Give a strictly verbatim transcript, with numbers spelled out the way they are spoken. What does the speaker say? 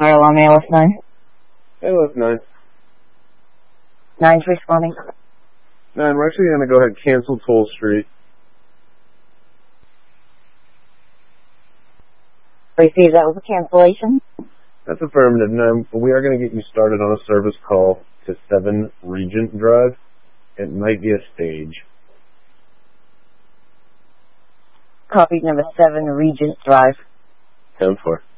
Fire alarm A L S nine. A L S nine. Nine's responding. Nine, we're actually going to go ahead and cancel Toll Street. Receive that was a cancellation. That's affirmative. Nine, we are going to get you started on a service call to seven Regent Drive. It might be a stage. Copy number seven Regent Drive. ten four.